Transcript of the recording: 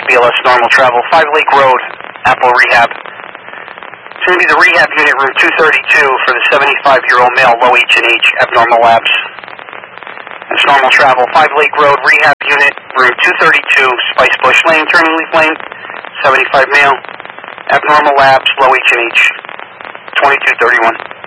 BLS normal travel, 5 Lake Road, Apple Rehab. It's going to be the rehab unit, room 232, for the 75-year-old male, low H&H, abnormal labs. It's normal travel, 5 Lake Road, rehab unit, room 232, Spice Bush Lane, Turning Leaf Lane, 75 male, abnormal labs, low H&H, 2231.